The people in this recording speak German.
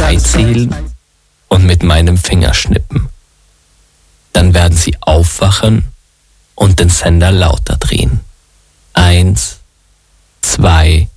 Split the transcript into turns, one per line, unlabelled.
3 zählen und mit meinem Finger schnippen. Dann werden Sie aufwachen und den Sender lauter drehen. 1, 2,